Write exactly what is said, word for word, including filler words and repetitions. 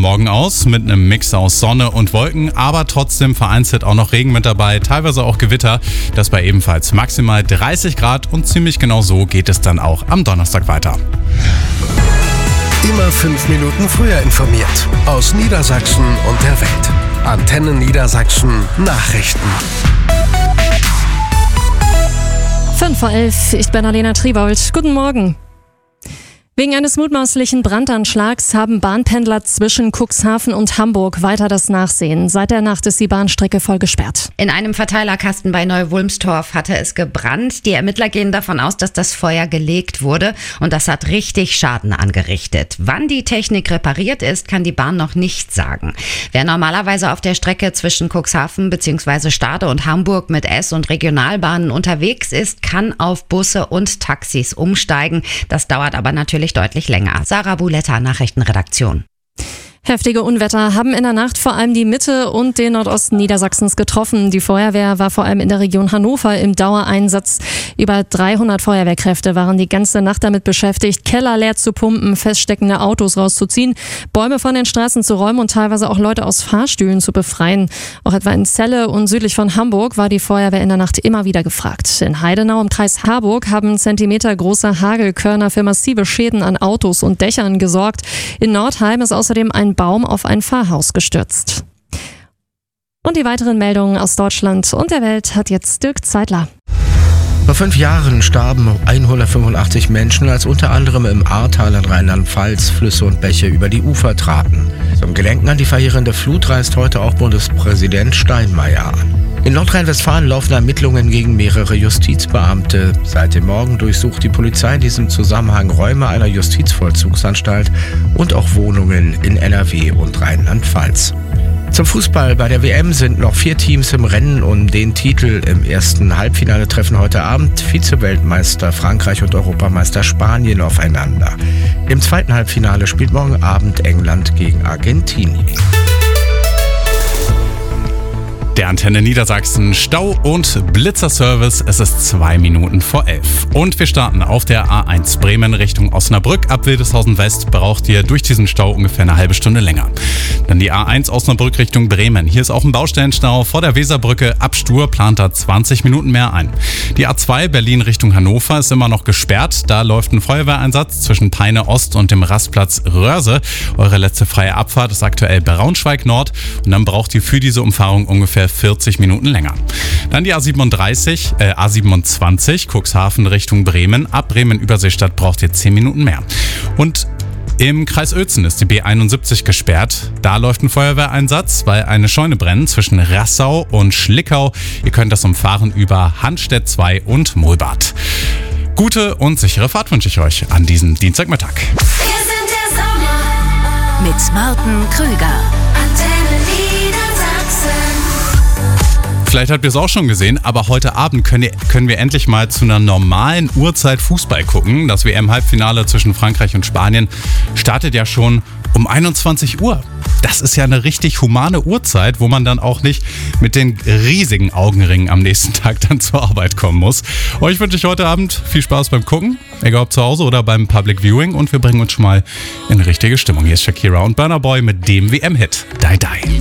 morgen aus mit einem Mix aus Sonne und Wolken, aber trotzdem vereinzelt auch noch Regen mit dabei, teilweise auch Gewitter. Das bei ebenfalls maximal dreißig Grad und ziemlich genau so geht es dann auch am Donnerstag weiter. Immer fünf Minuten früher informiert. Aus Niedersachsen und der Welt. Antenne Niedersachsen Nachrichten. fünf vor elf, ich bin Alena Triebold. Guten Morgen. Wegen eines mutmaßlichen Brandanschlags haben Bahnpendler zwischen Cuxhaven und Hamburg weiter das Nachsehen. Seit der Nacht ist die Bahnstrecke voll gesperrt. In einem Verteilerkasten bei Neu-Wulmstorf hatte es gebrannt. Die Ermittler gehen davon aus, dass das Feuer gelegt wurde und das hat richtig Schaden angerichtet. Wann die Technik repariert ist, kann die Bahn noch nicht sagen. Wer normalerweise auf der Strecke zwischen Cuxhaven bzw. Stade und Hamburg mit S- und Regionalbahnen unterwegs ist, kann auf Busse und Taxis umsteigen. Das dauert aber natürlich deutlich länger. Sarah Buletta, Nachrichtenredaktion. Heftige Unwetter haben in der Nacht vor allem die Mitte und den Nordosten Niedersachsens getroffen. Die Feuerwehr war vor allem in der Region Hannover im Dauereinsatz. Über dreihundert Feuerwehrkräfte waren die ganze Nacht damit beschäftigt, Keller leer zu pumpen, feststeckende Autos rauszuziehen, Bäume von den Straßen zu räumen und teilweise auch Leute aus Fahrstühlen zu befreien. Auch etwa in Celle und südlich von Hamburg war die Feuerwehr in der Nacht immer wieder gefragt. In Heidenau im Kreis Harburg haben zentimetergroße Hagelkörner für massive Schäden an Autos und Dächern gesorgt. In Nordheim ist außerdem ein Baum auf ein Pfarrhaus gestürzt. Und die weiteren Meldungen aus Deutschland und der Welt hat jetzt Dirk Zeitler. Vor fünf Jahren starben hundertfünfundachtzig Menschen, als unter anderem im Ahrtal in Rheinland-Pfalz Flüsse und Bäche über die Ufer traten. Zum Gedenken an die verheerende Flut reist heute auch Bundespräsident Steinmeier an. In Nordrhein-Westfalen laufen Ermittlungen gegen mehrere Justizbeamte. Seit dem Morgen durchsucht die Polizei in diesem Zusammenhang Räume einer Justizvollzugsanstalt und auch Wohnungen in N R W und Rheinland-Pfalz. Zum Fußball bei der W M sind noch vier Teams im Rennen um den Titel. Im ersten Halbfinale treffen heute Abend Vize-Weltmeister Frankreich und Europameister Spanien aufeinander. Im zweiten Halbfinale spielt morgen Abend England gegen Argentinien. Der Antenne Niedersachsen Stau- und Blitzerservice. Es ist zwei Minuten vor elf. Und wir starten auf der A eins Bremen Richtung Osnabrück. Ab Wildeshausen West braucht ihr durch diesen Stau ungefähr eine halbe Stunde länger. Dann die A eins Osnabrück Richtung Bremen. Hier ist auch ein Baustellenstau vor der Weserbrücke. Ab Stur plant da zwanzig Minuten mehr ein. Die A zwei Berlin Richtung Hannover ist immer noch gesperrt. Da läuft ein Feuerwehreinsatz zwischen Peine Ost und dem Rastplatz Röhrse. Eure letzte freie Abfahrt ist aktuell Braunschweig Nord. Und dann braucht ihr für diese Umfahrung ungefähr vierzig Minuten länger. Dann die A siebenunddreißig, äh, A siebenundzwanzig, Cuxhaven Richtung Bremen. Ab Bremen-Überseestadt braucht ihr zehn Minuten mehr. Und im Kreis Uelzen ist die B einundsiebzig gesperrt. Da läuft ein Feuerwehreinsatz, weil eine Scheune brennt zwischen Rassau und Schlickau. Ihr könnt das umfahren über Hanstedt zwei und Mulbad. Gute und sichere Fahrt wünsche ich euch an diesem Dienstagmittag. Wir sind der Sommer mit Martin Krüger. Antenne Niedersachsen. Vielleicht habt ihr es auch schon gesehen, aber heute Abend können, ihr, können wir endlich mal zu einer normalen Uhrzeit Fußball gucken. Das W M-Halbfinale zwischen Frankreich und Spanien startet ja schon um einundzwanzig Uhr. Das ist ja eine richtig humane Uhrzeit, wo man dann auch nicht mit den riesigen Augenringen am nächsten Tag dann zur Arbeit kommen muss. Euch wünsche ich heute Abend viel Spaß beim Gucken, egal ob zu Hause oder beim Public Viewing, und wir bringen uns schon mal in richtige Stimmung. Hier ist Shakira und Burna Boy mit dem W M-Hit Die Die.